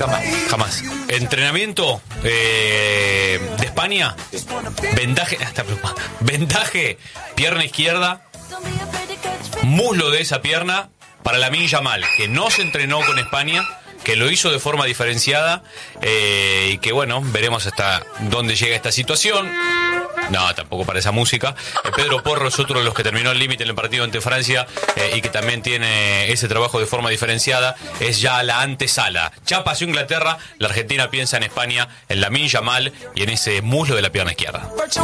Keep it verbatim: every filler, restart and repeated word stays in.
jamás. Jamás. Entrenamiento eh, de España. Vendaje, hasta vendaje, pierna izquierda, muslo de esa pierna para Lamine Yamal, que no se entrenó con España, que lo hizo de forma diferenciada eh, y que bueno, veremos hasta dónde llega esta situación. No, tampoco para esa música. Eh, Pedro Porro es otro de los que terminó el límite en el partido ante Francia eh, y que también tiene ese trabajo de forma diferenciada. Es ya la antesala. Ya pasó Inglaterra, la Argentina piensa en España, en Lamine Yamal y en ese muslo de la pierna izquierda.